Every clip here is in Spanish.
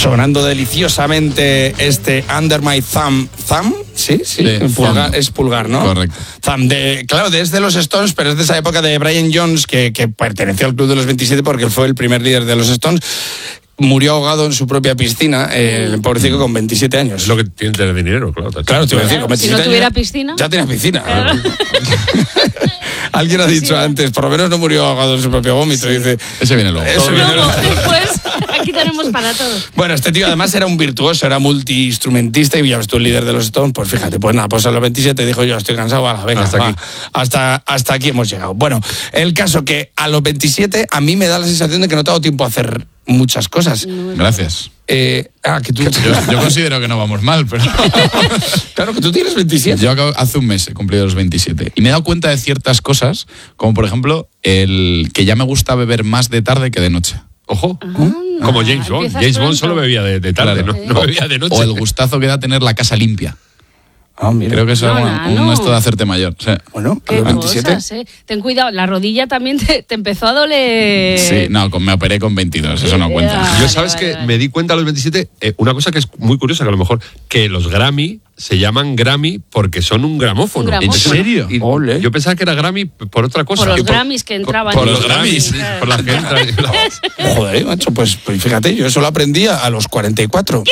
Sonando deliciosamente este Under My Thumb. ¿Thumb? Sí, pulgar, es pulgar, ¿no? Correcto. Thumb, claro, es de los Stones, pero es de esa época de Brian Jones, que perteneció al Club de los 27 porque él fue el primer líder de los Stones. Murió ahogado en su propia piscina, el pobrecito, con 27 años. Es lo que tiene tener dinero, claro. Claro, te iba a decir, con 27 si no tuviera años, piscina. ya tienes piscina. Claro. Alguien ha dicho antes, por lo menos no murió ahogado en su propio vómito. Dice, ese viene luego. Después, aquí tenemos para todos. Bueno, este tío además era un virtuoso, era multiinstrumentista y ya ves tú, el líder de los Stones, pues fíjate, pues nada, pues a los 27 dijo yo, estoy cansado, venga, hasta aquí hemos llegado. Bueno, el caso que a los 27 a mí me da la sensación de que no tengo tiempo a hacer muchas cosas. Gracias. Que tú... Yo considero que no vamos mal, pero... Claro, que tú tienes 27. Yo hace un mes he cumplido los 27 y me he dado cuenta de ciertas cosas, como por ejemplo, el que ya me gusta beber más de tarde que de noche. Ojo, como James Bond. James Bond solo bebía de tarde, claro. no bebía de noche. O el gustazo que da tener la casa limpia. Mira. Creo que eso es un esto de hacerte mayor. O sea, bueno, qué 27. Cosas, Ten cuidado, la rodilla también te empezó a doler. Sí, no, me operé con 22, eso no cuenta. Yo sabes que me di cuenta a los 27, una cosa que es muy curiosa, que a lo mejor, que los Grammy se llaman Grammy porque son un gramófono. ¿En serio? Yo pensaba que era Grammy por otra cosa. Por los Grammys que entraban. Por los Grammys, por las que entran. Joder, macho, pues fíjate, yo eso lo aprendí a los 44.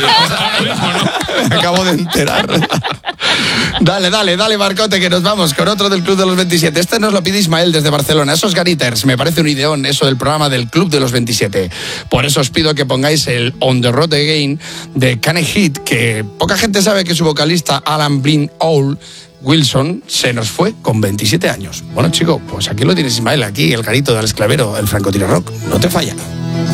Me acabo de enterar. Dale, Marcote, que nos vamos con otro del Club de los 27. Este nos lo pide Ismael desde Barcelona. Esos Gariters, me parece un ideón eso del programa del Club de los 27. Por eso os pido que pongáis el On the Road Again de Kane Heat, que poca gente sabe que su vocalista Alan Blin Owl Wilson se nos fue con 27 años. Bueno, chico, pues aquí lo tienes, Ismael, aquí el garito del esclavero, el francotirador rock. No te falla.